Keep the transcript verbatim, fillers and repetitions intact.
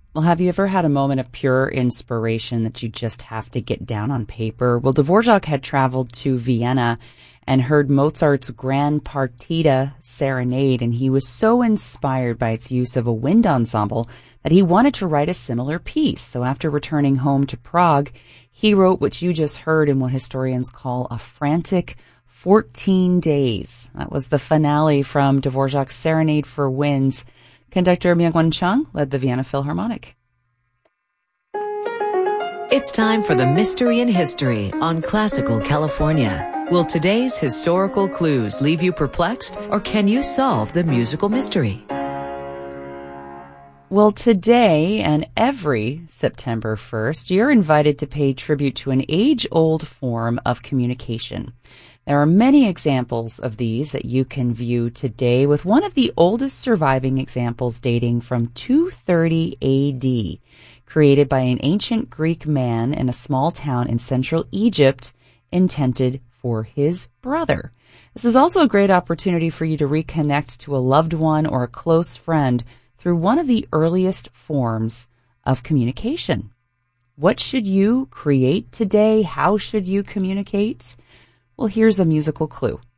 Well, have you ever had a moment of pure inspiration that you just have to get down on paper? Well, Dvorak had traveled to Vienna and heard Mozart's Grand Partita Serenade, and he was so inspired by its use of a wind ensemble that he wanted to write a similar piece. So after returning home to Prague, he wrote what you just heard in what historians call a frantic fourteen days. That was the finale from Dvorak's Serenade for Winds. Conductor Myung-Whun Chung led the Vienna Philharmonic. It's time for the Mystery in History on Classical California. Will today's historical clues leave you perplexed, or can you solve the musical mystery? Well, today and every September first, you're invited to pay tribute to an age-old form of communication. There are many examples of these that you can view today, with one of the oldest surviving examples dating from two thirty A D, created by an ancient Greek man in a small town in central Egypt, intended for his brother. This is also a great opportunity for you to reconnect to a loved one or a close friend through one of the earliest forms of communication. What should you create today? How should you communicate? Well, here's a musical clue.